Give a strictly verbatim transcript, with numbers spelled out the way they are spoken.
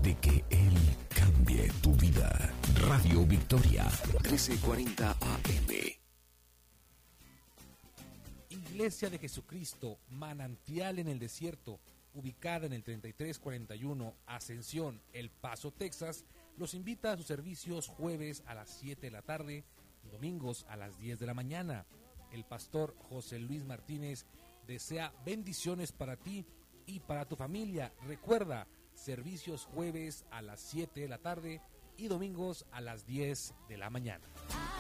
de que Él cambie tu vida. Radio Victoria, trece cuarenta A M. Iglesia de Jesucristo, Manantial en el Desierto, ubicada en el treinta y tres cuarenta y uno Ascensión, El Paso, Texas, los invita a sus servicios jueves a las siete de la tarde y domingos a las diez de la mañana. El pastor José Luis Martínez desea bendiciones para ti y para tu familia. Recuerda, servicios jueves a las siete de la tarde y domingos a las diez de la mañana.